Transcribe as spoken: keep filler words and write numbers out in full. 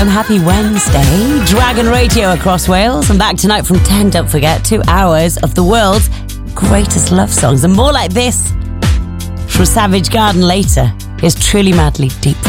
And happy Wednesday. Dragon Radio across Wales. And back tonight from ten, don't forget, two hours of the world's greatest love songs. And more like this from Savage Garden later. Here's Truly Madly Deep.